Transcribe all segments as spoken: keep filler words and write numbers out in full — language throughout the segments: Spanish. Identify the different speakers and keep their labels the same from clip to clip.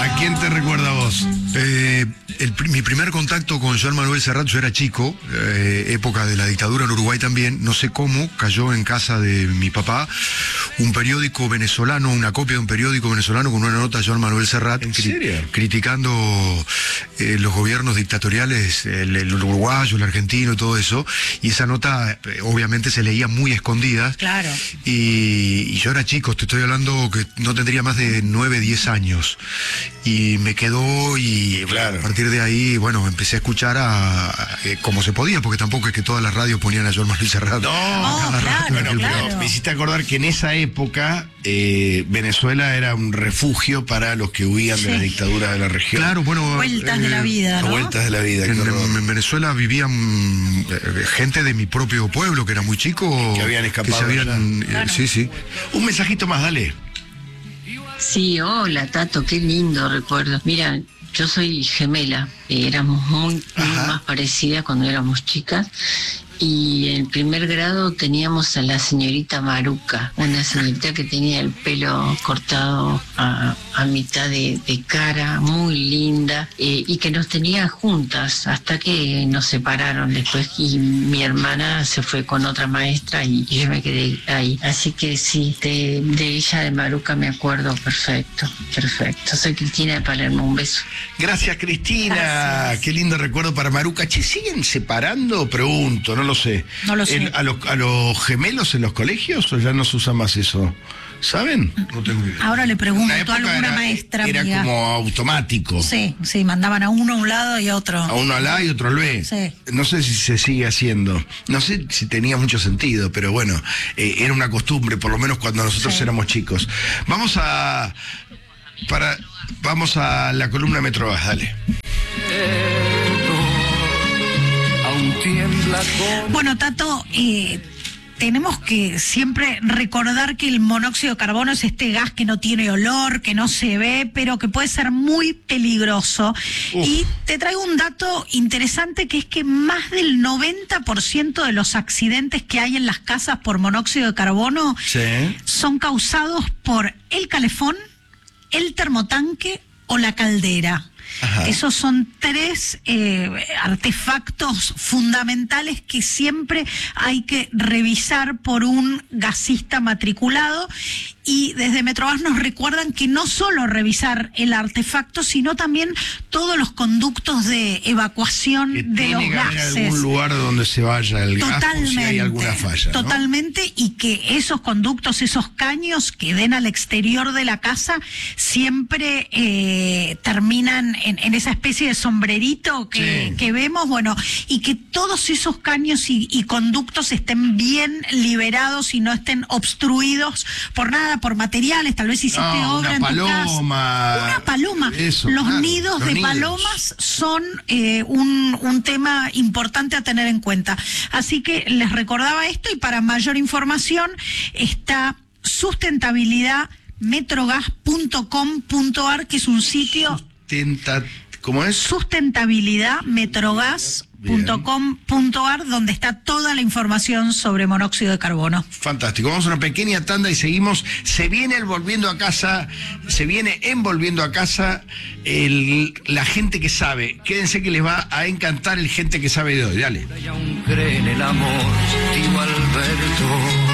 Speaker 1: ¿A quién te recuerda a vos?
Speaker 2: Eh, el, mi primer contacto con Joan Manuel Serrat, yo era chico, eh, época de la dictadura en Uruguay también, no sé cómo, cayó en casa de mi papá un periódico venezolano, una copia de un periódico venezolano con una nota de Joan Manuel Serrat.
Speaker 1: ¿En
Speaker 2: cri
Speaker 1: serio?
Speaker 2: Criticando eh, los gobiernos dictatoriales, el, el uruguayo, el argentino y todo eso, y esa nota eh, obviamente se leía muy escondida.
Speaker 3: Claro.
Speaker 2: Y, y yo era chico, te estoy hablando que no tendría más de nueve, diez años, y me quedó, y
Speaker 1: claro.
Speaker 2: A partir de ahí, bueno, empecé a escuchar a, a eh, como se podía, porque tampoco es que todas las radios ponían a Joan Manuel Serrat.
Speaker 1: No,
Speaker 3: Oh,
Speaker 2: Cada
Speaker 3: claro,
Speaker 2: rato,
Speaker 1: bueno,
Speaker 3: claro.
Speaker 1: pero me hiciste acordar que en esa época eh, Venezuela era un refugio para los que huían
Speaker 3: Sí.
Speaker 1: de la dictadura de la región.
Speaker 2: Claro, bueno.
Speaker 3: Vueltas de la
Speaker 2: eh,
Speaker 3: vida,
Speaker 1: Las
Speaker 3: ¿no?
Speaker 1: vueltas de la vida.
Speaker 2: En,
Speaker 1: qué horror.
Speaker 2: en Venezuela vivían eh, gente de mi propio pueblo, que era muy chico.
Speaker 1: Que habían escapado
Speaker 2: que se habían,
Speaker 1: allá.
Speaker 2: eh,
Speaker 3: Claro.
Speaker 2: Sí, sí.
Speaker 1: Un mensajito más, dale.
Speaker 4: Sí, hola Tato, qué lindo recuerdo. Mira, yo soy gemela, eh, éramos muy, muy
Speaker 1: Ajá.
Speaker 4: más parecidas cuando éramos chicas. Y en primer grado teníamos a la señorita Maruca, una señorita que tenía el pelo cortado a, a mitad de, de cara, muy linda, eh, y que nos tenía juntas hasta que nos separaron después, y mi hermana se fue con otra maestra y, y yo me quedé ahí. Así que sí, de, de ella, de Maruca, me acuerdo perfecto, perfecto. Soy Cristina de Palermo, un beso.
Speaker 1: Gracias, Cristina.
Speaker 3: Gracias.
Speaker 1: Qué lindo recuerdo para Maruca. Che, ¿siguen separando? Pregunto, no lo sé.
Speaker 3: No lo sé.
Speaker 1: El- a, los, ¿A los gemelos en los colegios o ya no se usa más eso? ¿Saben?
Speaker 2: No tengo idea.
Speaker 3: Ahora le
Speaker 1: En
Speaker 3: pregunto
Speaker 1: una
Speaker 3: a
Speaker 1: época
Speaker 3: alguna
Speaker 1: era,
Speaker 3: maestra
Speaker 1: era
Speaker 3: amiga.
Speaker 1: como automático.
Speaker 3: Sí, sí, mandaban a uno a un lado y a otro.
Speaker 1: A uno al A y otro al B.
Speaker 3: Sí.
Speaker 1: No sé si se sigue haciendo. No sé si tenía mucho sentido, pero bueno, eh, era una costumbre, por lo menos cuando nosotros
Speaker 3: Sí.
Speaker 1: éramos chicos. Vamos a para vamos a la columna Metrogas, dale.
Speaker 3: Bueno, Tato, eh, tenemos que siempre recordar que el monóxido de carbono es este gas que no tiene olor, que no se ve, pero que puede ser muy peligroso.
Speaker 1: Uf.
Speaker 3: Y te traigo un dato interesante, que es que más del noventa por ciento de los accidentes que hay en las casas por monóxido de carbono
Speaker 1: Sí.
Speaker 3: son causados por el calefón, el termotanque o la caldera.
Speaker 1: Ajá.
Speaker 3: Esos son tres eh, artefactos fundamentales que siempre hay que revisar por un gasista matriculado, y desde Metrogas nos recuerdan que no solo revisar el artefacto, sino también todos los conductos de evacuación
Speaker 1: Que
Speaker 3: de los
Speaker 1: tiene que haber
Speaker 3: gases.
Speaker 1: algún lugar donde se vaya el gas por
Speaker 3: Totalmente,
Speaker 1: si hay alguna falla, ¿no?
Speaker 3: totalmente, y que esos conductos, esos caños que den al exterior de la casa siempre eh, terminan en, en esa especie de sombrerito que,
Speaker 1: Sí.
Speaker 3: que vemos, bueno, y que todos esos caños y, y conductos estén bien liberados y no estén obstruidos por nada, por materiales. Tal vez hiciste
Speaker 1: No,
Speaker 3: obra
Speaker 1: una
Speaker 3: en tu casa.
Speaker 1: paloma.
Speaker 3: Una paloma.
Speaker 1: Eso,
Speaker 3: los
Speaker 1: claro,
Speaker 3: nidos
Speaker 1: los
Speaker 3: de
Speaker 1: nidos.
Speaker 3: palomas son eh, un, un tema importante a tener en cuenta. Así que les recordaba esto, y para mayor información está sustentabilidad metrogas punto com punto ar, que es un sitio
Speaker 1: Sustenta, ¿cómo es?
Speaker 3: sustentabilidad metrogas punto com punto ar, donde está toda la información sobre monóxido de carbono.
Speaker 1: Fantástico. Vamos a una pequeña tanda y seguimos. Se viene el Volviendo a Casa, se viene en Volviendo a Casa el, la gente que sabe. Quédense que les va a encantar el gente que sabe de hoy. Dale.
Speaker 5: Y aún cree en el amor, tío Alberto.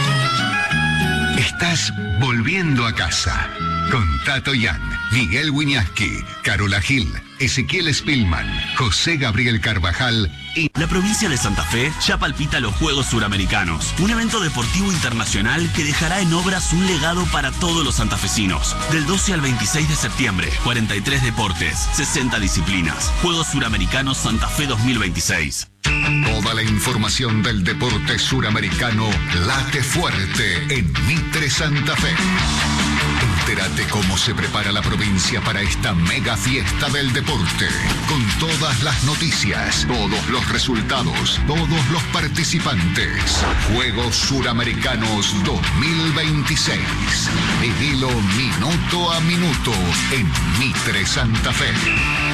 Speaker 6: Estás volviendo a casa con Tato Yan, Miguel Wiñaski, Carola Gil, Ezequiel Spillman, José Gabriel Carvajal y...
Speaker 7: La provincia de Santa Fe ya palpita los Juegos Suramericanos, un evento deportivo internacional que dejará en obras un legado para todos los santafesinos. Del doce al veintiséis de septiembre, cuarenta y tres deportes, sesenta disciplinas. Juegos Suramericanos Santa Fe dos mil veintiséis.
Speaker 6: Toda la información del deporte suramericano late fuerte en Mitre Santa Fe. Entérate cómo se prepara la provincia para esta mega fiesta del deporte, con todas las noticias, todos los resultados, todos los participantes. Juegos Suramericanos dos mil veintiséis. Vivilo minuto a minuto en Mitre Santa Fe.